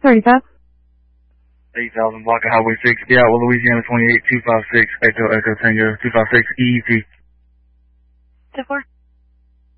35. 8,000 block of Highway 6, be out with Louisiana 28, 256, Echo Tango, 256, EET. 10-4.